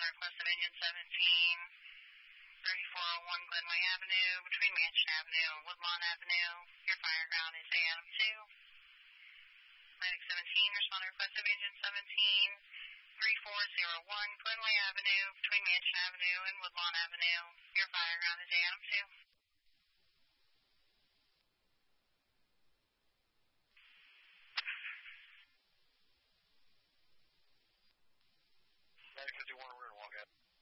request of engine 17, 3401 Glenway Avenue, between Mansion Avenue and Woodlawn Avenue. Your fire ground is AM2. Atlantic 17, respond to request of engine 17, 3401 Glenway Avenue, between Mansion Avenue and Woodlawn Avenue. Your fire ground is AM2. Atlantic 51, we're going to walk out.